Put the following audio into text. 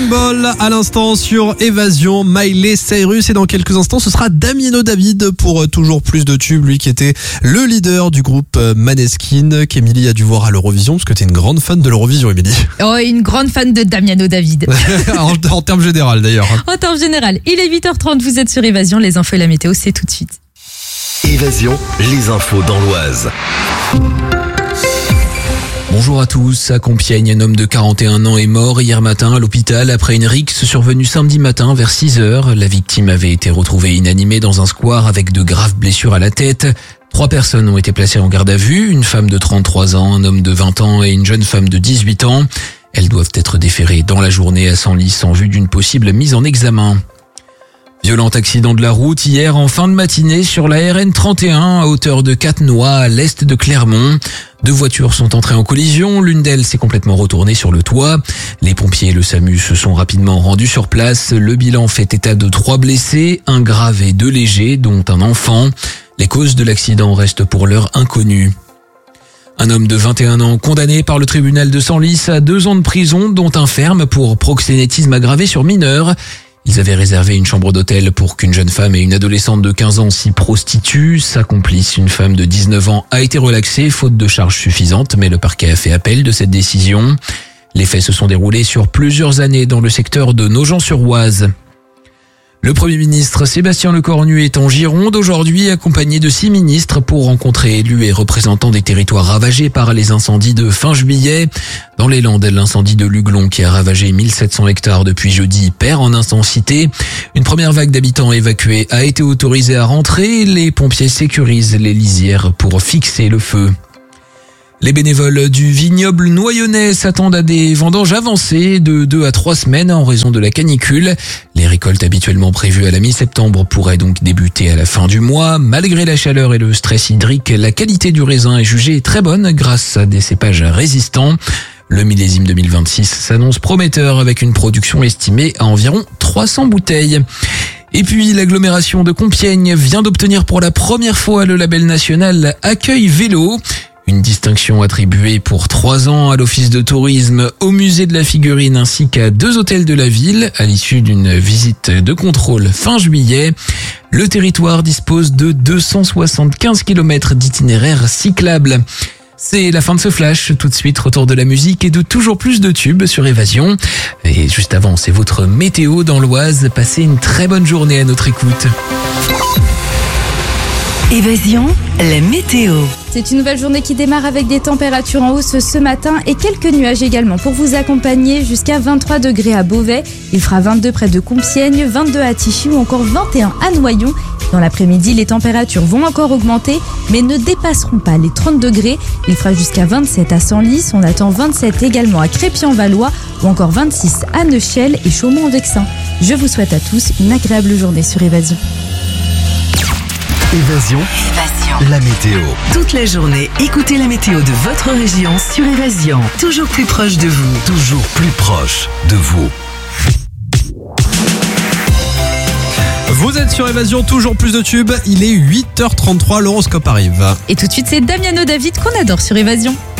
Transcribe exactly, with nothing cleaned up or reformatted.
Wrecking Ball à l'instant sur Évasion, Miley Cyrus, et dans quelques instants ce sera Damiano David pour toujours plus de tubes, lui qui était le leader du groupe Maneskin, qu'Emilie a dû voir à l'Eurovision, parce que t'es une grande fan de l'Eurovision, Emilie. Oh, une grande fan de Damiano David. en, en termes général d'ailleurs. En termes général, il est huit heures trente, vous êtes sur Évasion, les infos et la météo, c'est tout de suite. Évasion, les infos dans l'Oise. Bonjour à tous. À Compiègne, un homme de quarante et un ans est mort hier matin à l'hôpital après une rixe survenue samedi matin vers six heures. La victime avait été retrouvée inanimée dans un square avec de graves blessures à la tête. Trois personnes ont été placées en garde à vue, une femme de trente-trois ans, un homme de vingt ans et une jeune femme de dix-huit ans. Elles doivent être déférées dans la journée à Senlis en vue d'une possible mise en examen. Violent accident de la route hier en fin de matinée sur la R N trente et un à hauteur de Catenois à l'est de Clermont. Deux voitures sont entrées en collision, l'une d'elles s'est complètement retournée sur le toit. Les pompiers et le SAMU se sont rapidement rendus sur place. Le bilan fait état de trois blessés, un grave et deux légers, dont un enfant. Les causes de l'accident restent pour l'heure inconnues. Un homme de vingt et un ans condamné par le tribunal de Senlis à deux ans de prison, dont un ferme pour proxénétisme aggravé sur mineur. Ils avaient réservé une chambre d'hôtel pour qu'une jeune femme et une adolescente de quinze ans s'y prostituent. Sa complice, une femme de dix-neuf ans, a été relaxée faute de charges suffisantes, mais le parquet a fait appel de cette décision. Les faits se sont déroulés sur plusieurs années dans le secteur de Nogent-sur-Oise. Le Premier ministre Sébastien Lecornu est en Gironde aujourd'hui, accompagné de six ministres pour rencontrer élus et représentants des territoires ravagés par les incendies de fin juillet. Dans les Landes, l'incendie de Luglon qui a ravagé mille sept cents hectares depuis jeudi perd en intensité. Une première vague d'habitants évacués a été autorisée à rentrer. Les pompiers sécurisent les lisières pour fixer le feu. Les bénévoles du vignoble noyonnais s'attendent à des vendanges avancées de deux à trois semaines en raison de la canicule. Les récoltes habituellement prévues à la mi-septembre pourraient donc débuter à la fin du mois. Malgré la chaleur et le stress hydrique, la qualité du raisin est jugée très bonne grâce à des cépages résistants. Le millésime deux mille vingt-six s'annonce prometteur avec une production estimée à environ trois cents bouteilles. Et puis, l'agglomération de Compiègne vient d'obtenir pour la première fois le label national Accueil Vélo. Une distinction attribuée pour trois ans à l'office de tourisme, au musée de la figurine ainsi qu'à deux hôtels de la ville à l'issue d'une visite de contrôle fin juillet. Le territoire dispose de deux cent soixante-quinze kilomètres d'itinéraires cyclables. C'est la fin de ce flash. Tout de suite, retour de la musique et de toujours plus de tubes sur Évasion. Et juste avant, c'est votre météo dans l'Oise. Passez une très bonne journée à notre écoute. Évasion, la météo. C'est une nouvelle journée qui démarre avec des températures en hausse ce matin et quelques nuages également pour vous accompagner jusqu'à vingt-trois degrés à Beauvais. Il fera vingt-deux près de Compiègne, vingt-deux à Tichy ou encore vingt et un à Noyon. Dans l'après-midi, les températures vont encore augmenter mais ne dépasseront pas les trente degrés. Il fera jusqu'à vingt-sept à Senlis, on attend vingt-sept également à Crépy-en-Valois ou encore vingt-six à Neuchâtel et Chaumont-en-Vexin. Je vous souhaite à tous une agréable journée sur Évasion. Évasion, Évasion, la météo. toute la journée, écoutez la météo de votre région sur Évasion. Toujours plus proche de vous. Toujours plus proche de vous. Vous êtes sur Évasion, toujours plus de tubes. Il est huit heures trente-trois, l'horoscope arrive. Et tout de suite, c'est Damiano David qu'on adore sur Évasion.